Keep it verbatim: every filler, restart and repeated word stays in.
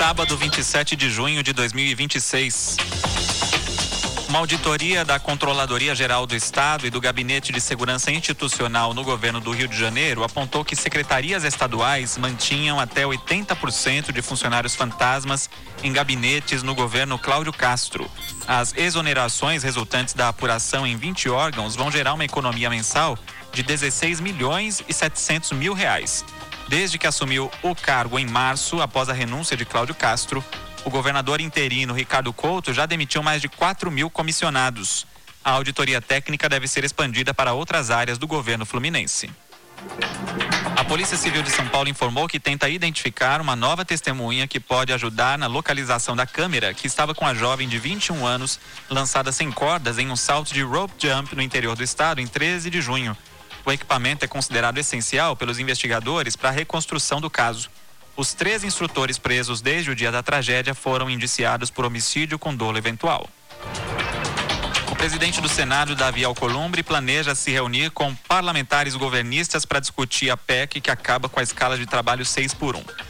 Sábado, vinte e sete de junho de dois mil e vinte e seis. Uma auditoria da Controladoria Geral do Estado e do Gabinete de Segurança Institucional no governo do Rio de Janeiro apontou que secretarias estaduais mantinham até oitenta por cento de funcionários fantasmas em gabinetes no governo Cláudio Castro. As exonerações resultantes da apuração em vinte órgãos vão gerar uma economia mensal de dezesseis milhões e setecentos mil reais. Desde que assumiu o cargo em março, após a renúncia de Cláudio Castro, o governador interino Ricardo Couto já demitiu mais de quatro mil comissionados. A auditoria técnica deve ser expandida para outras áreas do governo fluminense. A Polícia Civil de São Paulo informou que tenta identificar uma nova testemunha que pode ajudar na localização da câmera que estava com a jovem de vinte e um anos lançada sem cordas em um salto de rope jump no interior do estado em treze de junho. O equipamento é considerado essencial pelos investigadores para a reconstrução do caso. Os três instrutores presos desde o dia da tragédia foram indiciados por homicídio com dolo eventual. O presidente do Senado, Davi Alcolumbre, planeja se reunir com parlamentares governistas para discutir a P E C que acaba com a escala de trabalho seis por um.